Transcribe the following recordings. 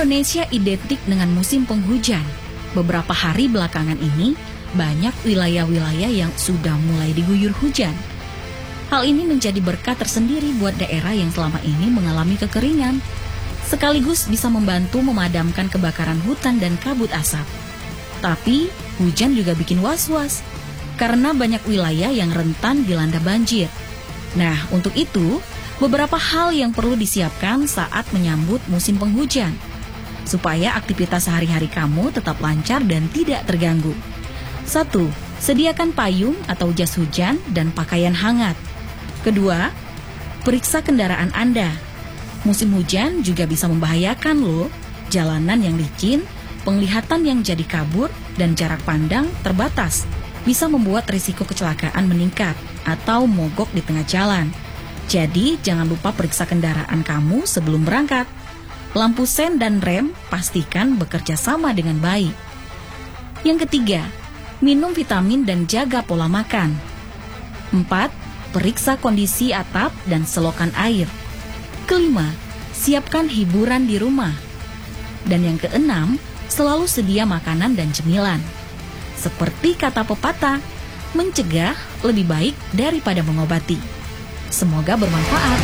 Indonesia identik dengan musim penghujan. Beberapa hari belakangan ini, banyak wilayah-wilayah yang sudah mulai diguyur hujan. Hal ini menjadi berkah tersendiri buat daerah yang selama ini mengalami kekeringan, sekaligus bisa membantu memadamkan kebakaran hutan dan kabut asap. Tapi, hujan juga bikin was-was, karena banyak wilayah yang rentan dilanda banjir. Nah, untuk itu, beberapa hal yang perlu disiapkan saat menyambut musim penghujan, supaya aktivitas sehari-hari kamu tetap lancar dan tidak terganggu. 1. Sediakan payung atau jas hujan dan pakaian hangat. Kedua, periksa kendaraan Anda. Musim hujan juga bisa membahayakan loh. Jalanan yang licin, penglihatan yang jadi kabur, dan jarak pandang terbatas bisa membuat risiko kecelakaan meningkat atau mogok di tengah jalan. Jadi, jangan lupa periksa kendaraan kamu sebelum berangkat. Lampu sen dan rem pastikan bekerja sama dengan baik. Yang ketiga, minum vitamin dan jaga pola makan. 4. Periksa kondisi atap dan selokan air. Kelima, siapkan hiburan di rumah. Dan yang keenam, selalu sedia makanan dan cemilan. Seperti kata pepatah, mencegah lebih baik daripada mengobati. Semoga bermanfaat.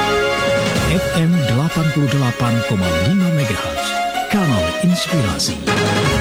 FM 88,5 MHz, Kanal Inspirasi.